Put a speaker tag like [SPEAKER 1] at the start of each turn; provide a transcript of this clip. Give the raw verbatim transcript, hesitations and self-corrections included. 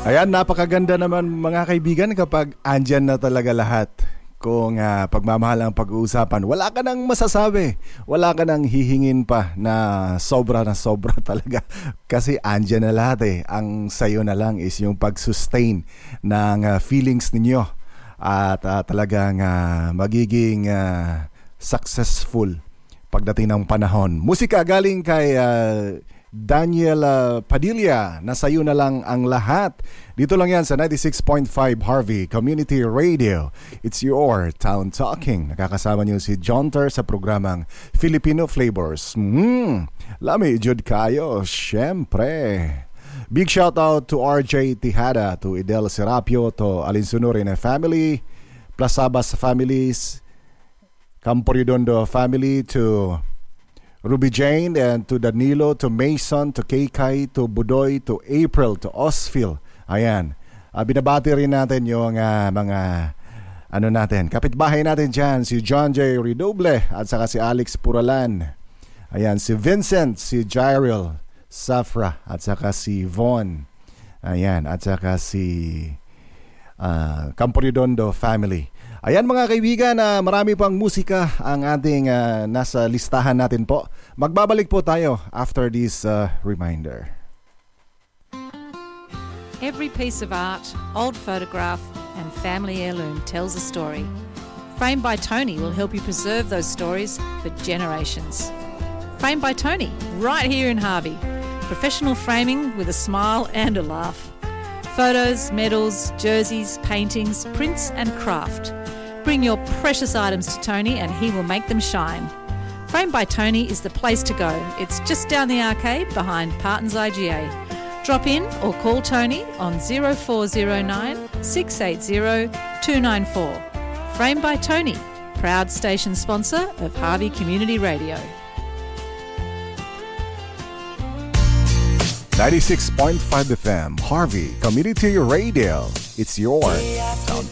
[SPEAKER 1] Ayan, napakaganda naman mga kaibigan kapag andyan na talaga lahat. Kung uh, pagmamahal ang pag-uusapan, wala ka nang masasabi. Wala ka nang hihingin pa na sobra na sobra talaga. Kasi andyan na lahat eh. Ang sayo na lang is yung pag-sustain ng uh, feelings ninyo. At uh, talagang uh, magiging uh, successful pagdating ng panahon. Musika galing kay uh, Daniel uh, Padilla, nasayo na lang ang lahat. Dito lang yan sa ninety-six point five Harvey Community Radio. It's your Town Talking. Nakakasama niyo si John Ter sa programang Filipino Flavors. Mm, lami jud kayo, syempre. Big shout out to R J Tijada, to Idel Serapio, to Alinsunurin family, Plasabas families, Campo Redondo family, to Ruby Jane, and to Danilo, to Mason, to Keikay, to Budoy, to April, to Osphil. Ayan. Uh, binabati rin natin yung uh, mga ano natin, kapitbahay natin dyan, si John J. Redoble at saka si Alex Puralan. Ayan, si Vincent, si Jairil Safra at saka si Von. Ayan, at saka si uh, Campo Redondo family. Ayan mga kaibigan, uh, marami pang musika ang ating uh, nasa listahan natin po. Magbabalik po tayo after this uh, reminder.
[SPEAKER 2] Every piece of art, old photograph and family heirloom tells a story. Framed by Tony will help you preserve those stories for generations. Framed by Tony, right here in Harvey. Professional framing with a smile and a laugh. Photos, medals, jerseys, paintings, prints and craft. Bring your precious items to Tony and he will make them shine. Framed by Tony is the place to go. It's just down the arcade behind Parton's I G A. Drop in or call Tony on zero four zero nine, six eight zero, two nine four. Framed by Tony, proud station sponsor of Harvey Community Radio.
[SPEAKER 1] ninety-six point five F M, Harvey Community Radio. It's your Town